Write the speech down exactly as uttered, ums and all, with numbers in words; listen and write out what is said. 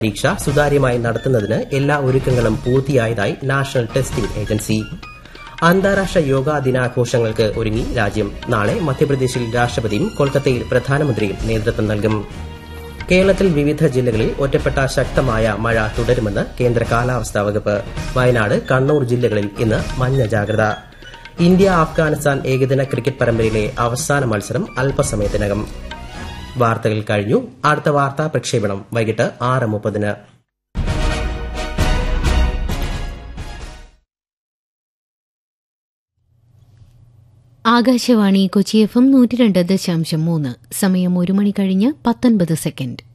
പരീക്ഷ സുതാര്യമായി നടത്തുന്നതിന് എല്ലാ ഒരുക്കങ്ങളും പൂർത്തിയായതായി നാഷണൽ ടെസ്റ്റിംഗ് ഏജൻസി. അന്താരാഷ്ട്ര യോഗാ ദിനാഘോഷങ്ങൾക്ക് ഒരുങ്ങി രാജ്യം. നാളെ മധ്യപ്രദേശിൽ രാഷ്ട്രപതിയും കൊൽക്കത്തയിൽ പ്രധാനമന്ത്രിയും നേതൃത്വം നൽകും. കേരളത്തിൽ വിവിധ ജില്ലകളിൽ ഒറ്റപ്പെട്ട ശക്തമായ മഴ തുടരുമെന്ന് കേന്ദ്ര കാലാവസ്ഥാ വകുപ്പ്. വയനാട്, കണ്ണൂർ ജില്ലകളിൽ ഇന്ന് മഞ്ഞ ജാഗ്രത. ഇന്ത്യ അഫ്ഗാനിസ്ഥാൻ ഏകദിന ക്രിക്കറ്റ് പരമ്പരയിലെ അവസാന മത്സരം അല്പസമയത്തിനകം. വാർത്തകൾ കഴിഞ്ഞു. അടുത്ത വാർത്താ പ്രക്ഷേപണം വൈകിട്ട് ആറ് മുപ്പതിന്. ആകാശവാണി കൊച്ചി എഫ് എം നൂറ്റി രണ്ട് ദശാംശം മൂന്ന്. സമയം ഒരു മണി കഴിഞ്ഞ് പത്തൊൻപത് സെക്കൻഡ്.